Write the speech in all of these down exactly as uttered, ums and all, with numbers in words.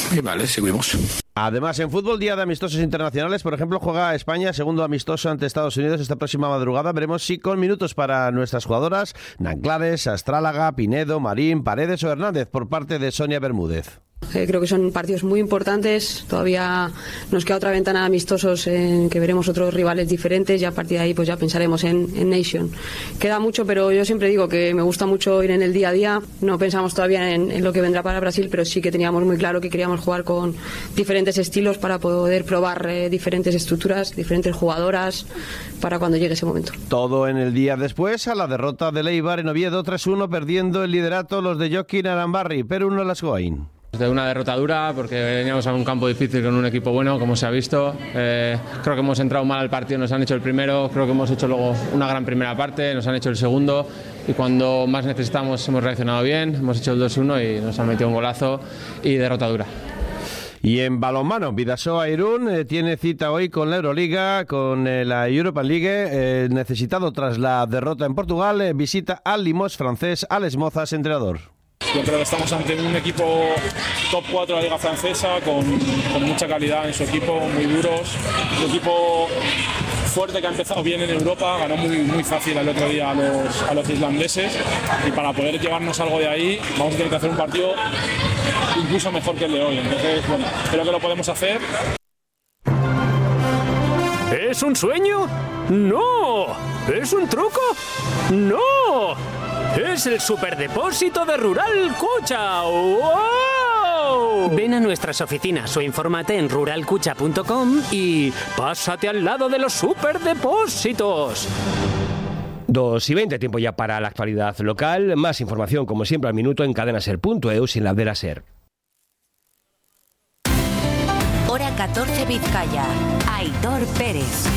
Y vale, seguimos. Además, en fútbol, día de amistosos internacionales, por ejemplo, juega España, segundo amistoso ante Estados Unidos esta próxima madrugada. Veremos si con minutos para nuestras jugadoras Nanclares, Astrálaga, Pinedo, Marín, Paredes o Hernández por parte de Sonia Bermúdez. Eh, creo que son partidos muy importantes. Todavía nos queda otra ventana de amistosos en que veremos otros rivales diferentes y a partir de ahí pues ya pensaremos en, en Nation. Queda mucho, pero yo siempre digo que me gusta mucho ir en el día a día. No pensamos todavía en, en lo que vendrá para Brasil, pero sí que teníamos muy claro que queríamos jugar con diferentes estilos para poder probar eh, diferentes estructuras, diferentes jugadoras para cuando llegue ese momento. Todo en el día después a la derrota de Eibar en Oviedo tres uno, perdiendo el liderato los de Joaquín Arambarri, pero uno las Goain. De una derrota dura porque veníamos a un campo difícil con un equipo bueno, como se ha visto. Eh, creo que hemos entrado mal al partido, nos han hecho el primero, creo que hemos hecho luego una gran primera parte, nos han hecho el segundo y cuando más necesitamos hemos reaccionado bien, hemos hecho el dos uno y nos han metido un golazo y derrota dura. Y en balonmano, Bidasoa Irún eh, tiene cita hoy con la Euroliga, con eh, la Europa League, eh, necesitado tras la derrota en Portugal, eh, visita al Limos francés, Alex Mozas, entrenador. Yo creo que estamos ante un equipo top cuatro de la Liga Francesa, con, con mucha calidad en su equipo, muy duros. Un equipo fuerte que ha empezado bien en Europa, ganó muy, muy fácil el otro día a los, a los islandeses. Y para poder llevarnos algo de ahí, vamos a tener que hacer un partido incluso mejor que el de hoy. Entonces, bueno, creo que lo podemos hacer. ¿Es un sueño? ¡No! ¿Es un truco? ¡No! ¡Es el superdepósito de Rural Cucha! ¡Wow! Ven a nuestras oficinas o infórmate en rural cucha punto com y pásate al lado de los superdepósitos. dos y veinte, tiempo ya para la actualidad local. Más información, como siempre, al minuto en cadenaser punto e u sin la de la SER. Hora catorce Vizcaya. Aitor Pérez.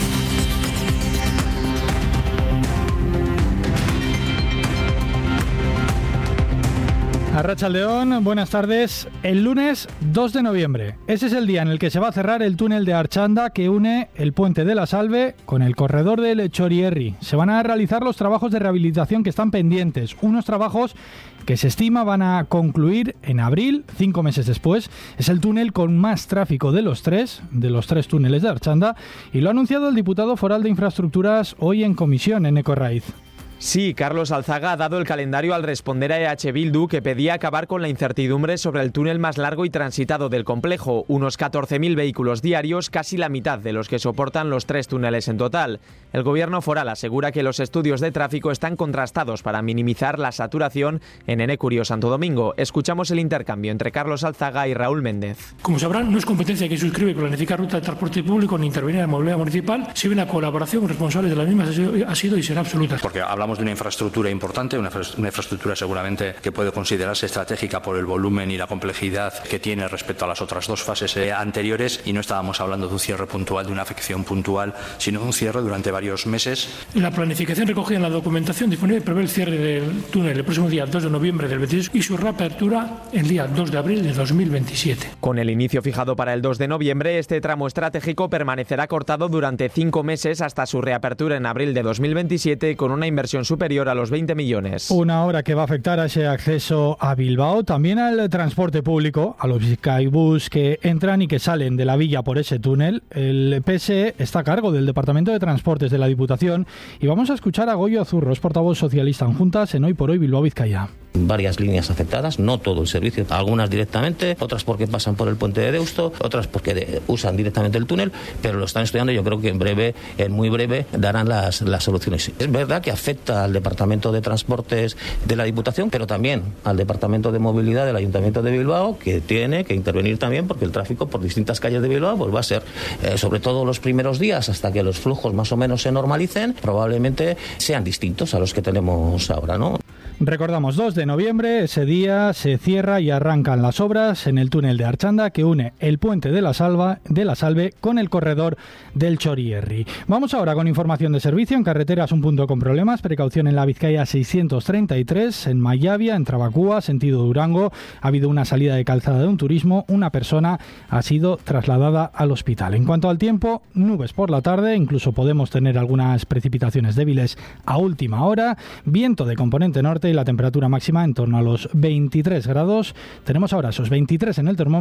Arratsaldeón, buenas tardes. El lunes dos de noviembre. Ese es el día en el que se va a cerrar el túnel de Archanda que une el puente de la Salve con el corredor del Chorierri. Se van a realizar los trabajos de rehabilitación que están pendientes. Unos trabajos que se estima van a concluir en abril, cinco meses después. Es el túnel con más tráfico de los tres, de los tres túneles de Archanda, y lo ha anunciado el diputado foral de Infraestructuras hoy en comisión en Ecorraiz. Sí, Carlos Alzaga ha dado el calendario al responder a E H Bildu, que pedía acabar con la incertidumbre sobre el túnel más largo y transitado del complejo, unos catorce mil vehículos diarios, casi la mitad de los que soportan los tres túneles en total. El gobierno foral asegura que los estudios de tráfico están contrastados para minimizar la saturación en Enecurio Santo Domingo. Escuchamos el intercambio entre Carlos Alzaga y Raúl Méndez. Como sabrán, no es competencia que suscribe y planificar ruta de transporte público ni intervenir en la movilidad municipal, si bien la colaboración con responsables de las mismas ha sido, ha sido y será absoluta. Porque hablamos de una infraestructura importante, una, una infraestructura seguramente que puede considerarse estratégica por el volumen y la complejidad que tiene respecto a las otras dos fases eh, anteriores, y no estábamos hablando de un cierre puntual, de una afección puntual, sino de un cierre durante varios meses. La planificación recogida en la documentación disponible prevé el cierre del túnel el próximo día dos de noviembre del veintidós y su reapertura el día dos de abril de dos mil veintisiete. Con el inicio fijado para el dos de noviembre, este tramo estratégico permanecerá cortado durante cinco meses hasta su reapertura en abril de dos mil veintisiete, con una inversión superior a los veinte millones. Una hora que va a afectar a ese acceso a Bilbao, también al transporte público, a los Bizkaibus que entran y que salen de la villa por ese túnel. El P S E está a cargo del Departamento de Transportes de la Diputación y vamos a escuchar a Goyo Azurros, portavoz socialista en Juntas en Hoy por Hoy Bilbao Vizcaya. Varias líneas afectadas, no todo el servicio, algunas directamente, otras porque pasan por el puente de Deusto, otras porque de, usan directamente el túnel, pero lo están estudiando y yo creo que en breve, en muy breve, darán las, las soluciones. Es verdad que afecta al Departamento de Transportes de la Diputación, pero también al Departamento de Movilidad del Ayuntamiento de Bilbao, que tiene que intervenir también porque el tráfico por distintas calles de Bilbao pues va a ser, eh, sobre todo los primeros días, hasta que los flujos más o menos se normalicen, probablemente sean distintos a los que tenemos ahora, ¿no? Recordamos, dos de noviembre, ese día se cierra y arrancan las obras en el túnel de Archanda que une el puente de la, Salva, de la Salve con el corredor del Chorierri. Vamos ahora con información de servicio. En carreteras, un punto con problemas. Precaución en la Vizcaya seiscientos treinta y tres, en Mayavia, en Trabacúa, sentido Durango. Ha habido una salida de calzada de un turismo. Una persona ha sido trasladada al hospital. En cuanto al tiempo, nubes por la tarde. Incluso podemos tener algunas precipitaciones débiles a última hora. Viento de componente norte y la temperatura máxima en torno a los veintitrés grados. Tenemos ahora esos veintitrés en el termómetro.